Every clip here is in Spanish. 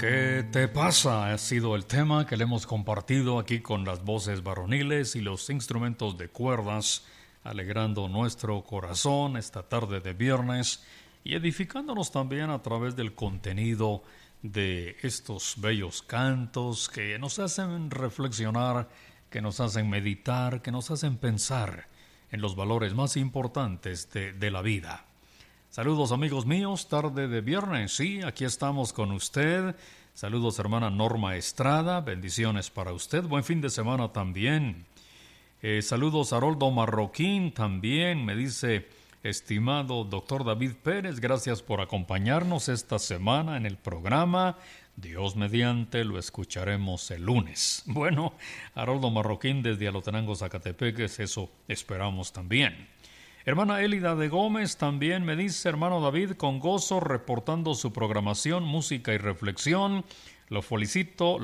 ¿Qué te pasa? Ha sido el tema que le hemos compartido aquí con las voces varoniles y los instrumentos de cuerdas, alegrando nuestro corazón esta tarde de viernes y edificándonos también a través del contenido de estos bellos cantos que nos hacen reflexionar, que nos hacen meditar, que nos hacen pensar en los valores más importantes de la vida. Saludos amigos míos, tarde de viernes, sí, aquí estamos con usted. Saludos hermana Norma Estrada, bendiciones para usted, buen fin de semana también. Saludos a Haroldo Marroquín también, me dice, estimado doctor David Pérez, gracias por acompañarnos esta semana en el programa. Dios mediante lo escucharemos el lunes. Bueno, Haroldo Marroquín desde Alotenango, Zacatepeques, eso esperamos también. Hermana Élida de Gómez también me dice, hermano David, con gozo reportando su programación, música y reflexión. Lo felicito,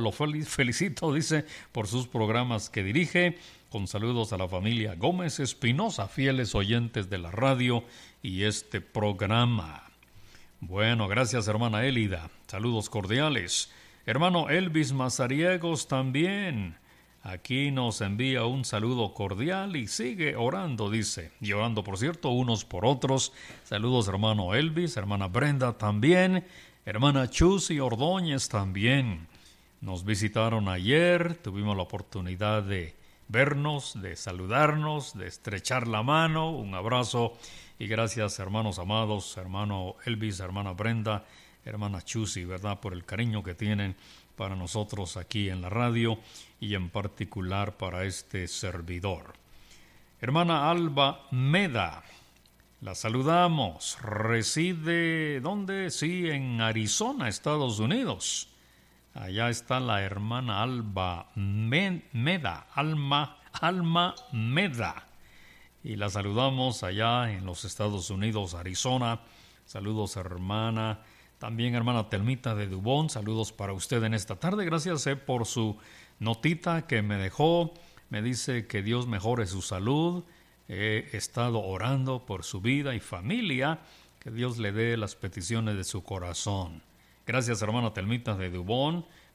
dice, por sus programas que dirige. Con saludos a la familia Gómez Espinosa, fieles oyentes de la radio y este programa. Bueno, gracias hermana Élida. Saludos cordiales. Hermano Elvis Mazariegos también. Aquí nos envía un saludo cordial y sigue orando, dice. Y orando, por cierto, unos por otros. Saludos, hermano Elvis, hermana Brenda también, hermana Chusy Ordóñez también. Nos visitaron ayer, tuvimos la oportunidad de vernos, de saludarnos, de estrechar la mano, un abrazo. Y gracias, hermanos amados, hermano Elvis, hermana Brenda, hermana Chusy, ¿verdad? Por el cariño que tienen para nosotros aquí en la radio y en particular para este servidor. Hermana Alba Meda, la saludamos. Reside, ¿dónde? Sí, en Arizona, Estados Unidos. Allá está la hermana Alba Meda, Alma Meda. Y la saludamos allá en los Estados Unidos, Arizona. Saludos, hermana. También hermana Telmita de Dubón, saludos para usted en esta tarde. Gracias por su notita que me dejó. Me dice que Dios mejore su salud. He estado orando por su vida y familia. Que Dios le dé las peticiones de su corazón. Gracias hermana Telmita de Dubón.